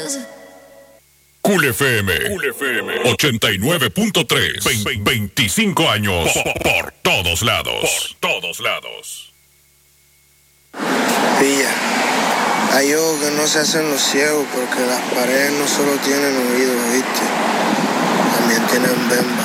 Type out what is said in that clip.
Cool FM 89.3 25 años por todos lados. Pilla, hay ojos que no se hacen los ciegos porque las paredes no solo tienen oídos, ¿viste? También tienen bemba.